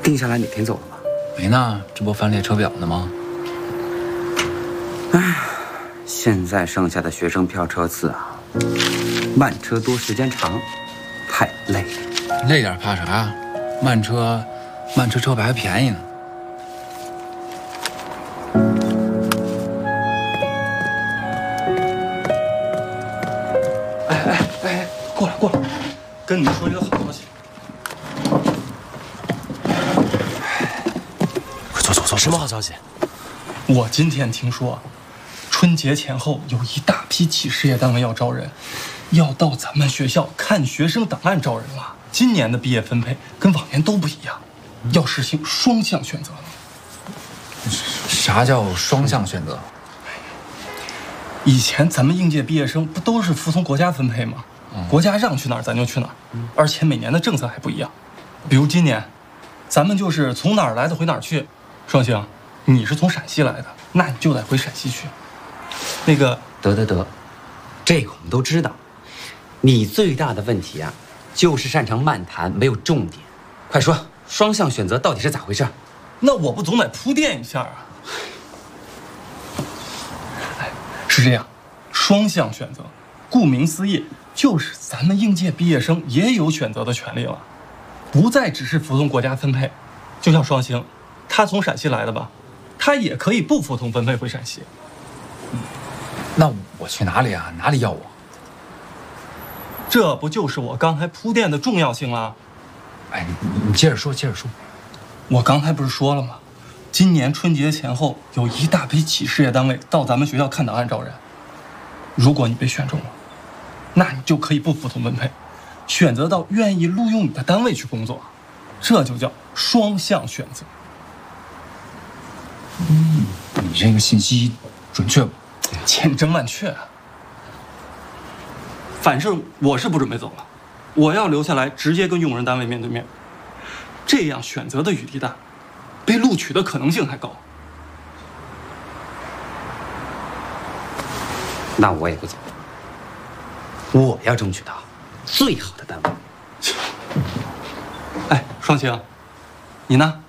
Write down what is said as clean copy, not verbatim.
定下来哪天走了吗？ 没呢，这不翻列车表呢吗？ 唉，现在剩下的学生票车次啊，慢车多时间长，太累了。 累点怕啥呀？慢车车牌还便宜呢。 哎，过来，跟你们说一个好消息。 走，什么好消息？ 我今天听说，春节前后有一大批企事业单位要招人，要到咱们学校看学生档案招人了。今年的毕业分配跟往年都不一样，要实行双向选择了。 啥叫双向选择？ 以前咱们应届毕业生不都是服从国家分配吗？国家让去哪儿咱就去哪儿，而且每年的政策还不一样。比如今年，咱们就是从哪儿来的回哪儿去。双星，你是从陕西来的，那你就得回陕西去。那个得，这个我们都知道。你最大的问题啊，就是擅长漫谈，没有重点。快说，双向选择到底是咋回事？ 那我不总得铺垫一下啊？是这样，双向选择，顾名思义，就是咱们应届毕业生也有选择的权利了，不再只是服从国家分配。就像双星，他从陕西来的吧，他也可以不服从分配回陕西。 那我去哪里啊？哪里要我？ 这不就是我刚才铺垫的重要性了？ 哎，你接着说。 我刚才不是说了吗？今年春节前后有一大批企事业单位到咱们学校看档案招人。如果你被选中了，那你就可以不服从分配，选择到愿意录用你的单位去工作，这就叫双向选择。 你这个信息准确不？ 千真万确。反正我是不准备走了，我要留下来直接跟用人单位面对面，这样选择的余地大，被录取的可能性还高。 那我也不走，我要争取到最好的单位。 哎，双星，你呢？